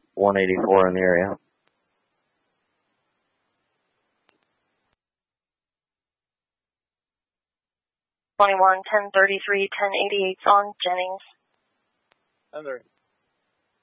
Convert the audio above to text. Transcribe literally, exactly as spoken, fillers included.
one eighty-four in the area. twenty-one, ten thirty-three, ten eighty-eight on Jennings. ten thirty.